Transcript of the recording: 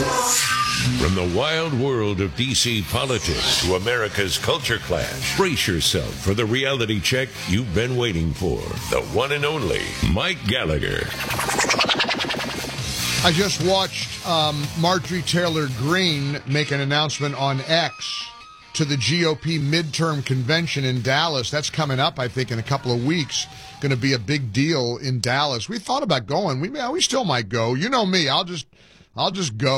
From the wild world of D.C. politics to America's culture clash, brace yourself for the reality check you've been waiting for. The one and only Mike Gallagher. I just watched Marjorie Taylor Greene make an announcement on X to the GOP midterm convention in Dallas. That's coming up, I think, in a couple of weeks. Going to be a big deal in Dallas. We thought about going. We still might go. You know me. I'll just go.